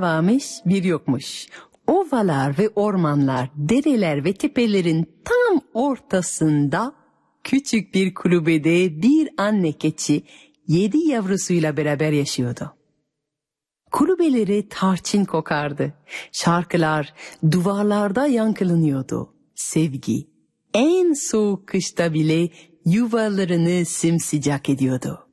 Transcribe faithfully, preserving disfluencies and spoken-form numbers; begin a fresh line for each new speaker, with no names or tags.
varmış bir yokmuş. Ovalar ve ormanlar, dereler ve tepelerin tam ortasında küçük bir kulübede bir anne keçi yedi yavrusuyla beraber yaşıyordu. Kulübeleri tarçın kokardı. Şarkılar duvarlarda yankılanıyordu. Sevgi en soğuk kışta bile yuvalarını sımsıcak ediyordu.